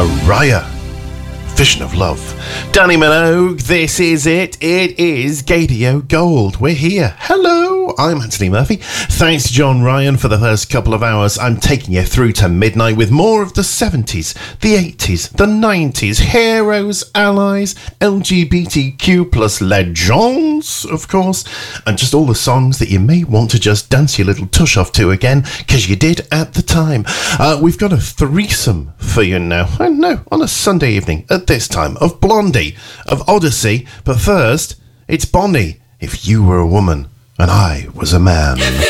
Mariah, Vision of Love. Danny Minogue, this is it. It is Gadio Gold. We're here. Hello, I'm Anthony Murphy. Thanks to John Ryan for the first couple of hours. I'm taking you through to midnight with more of the 70s, the 80s, the 90s, heroes, allies, LGBTQ plus legends, of course, and just all the songs that you may want to just dance your little tush off to again, because you did at the time. We've got a threesome for you now. I know, on a Sunday evening at this time, of Blondie, of Odyssey, but first, it's Bonnie, If You Were a Woman and I Was a Man.